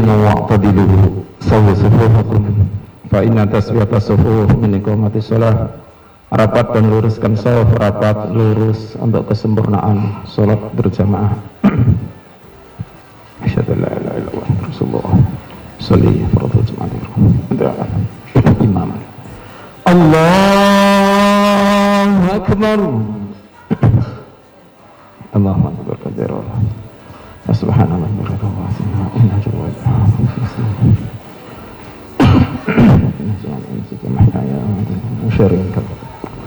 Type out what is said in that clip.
wa'tadilu sawu sufufakum fa inna taswiyata sufuf min iqamati shalah. Rapat dan luruskan shaf, rapat lurus untuk kesempurnaan salat berjamaah. Asyhadu an la ilaha illallah Rasulullah sholli fardhu jamaah imam. Allahu akbar. Allahu akbar kabira. Subhanallah wa bihamdihi inna lillahi wa inna ilaihi raji'un.